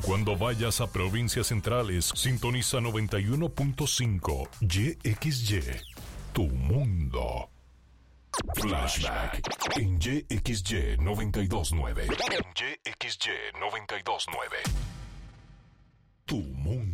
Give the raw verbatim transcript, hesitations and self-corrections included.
Cuando vayas a provincias centrales, sintoniza noventa y uno punto cinco Y X Y, tu mundo. Flashback en Y X Y noventa y dos punto nueve. En Y X Y noventa y dos punto nueve. Tu mundo.